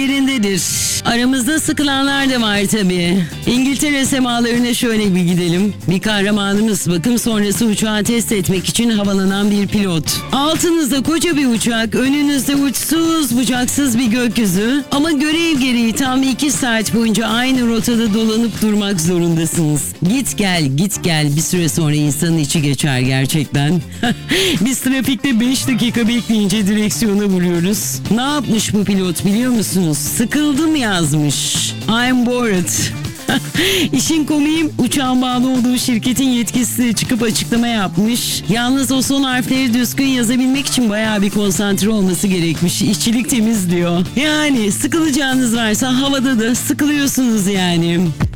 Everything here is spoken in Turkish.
yerindedir. Aramızda sıkılanlar da var tabii. İngiltere semalarına şöyle bir gidelim. Bir kahramanımız bakım sonrası uçağı test etmek için havalanan bir pilot. Altınızda koca bir uçak, önünüzde uçsuz bucaksız bir gökyüzü. Ama görev gereği tam 2 saat boyunca aynı rotada dolanıp durmak zorundasınız. Git gel bir süre sonra insanın içi geçer gerçekten. Biz trafikte 5 dakika bekleyince direksiyona vuruyoruz. Ne yapmış bu pilot biliyor musunuz? Sıkıldım yazmış. I'm bored. İşin komiği uçağın bağlı olduğu şirketin yetkilisi de çıkıp açıklama yapmış. Yalnız o son harfleri düzgün yazabilmek için bayağı bir konsantre olması gerekmiş. İşçilik temiz diyor. Yani sıkılacağınız varsa havada da sıkılıyorsunuz yani.